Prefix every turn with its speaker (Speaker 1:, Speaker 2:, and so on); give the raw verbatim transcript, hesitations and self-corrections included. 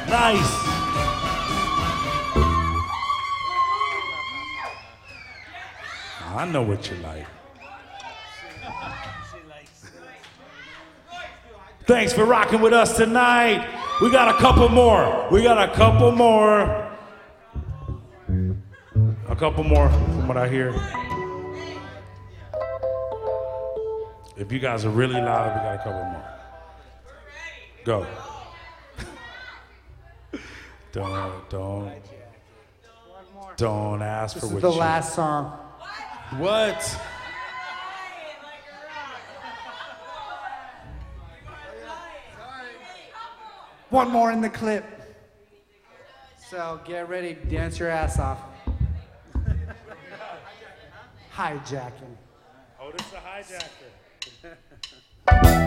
Speaker 1: Nice. I know what you like. Thanks for rocking with us tonight. We got a couple more. We got a couple more. A couple more from what I hear. If you guys are really loud, we got a couple more. Go. Don't, don't, don't ask for
Speaker 2: This
Speaker 1: what
Speaker 2: is the
Speaker 1: you...
Speaker 2: last song.
Speaker 1: What?
Speaker 2: One more in the clip. So get ready, dance your ass off. Hijacking.
Speaker 1: Oh, this is a hijacker.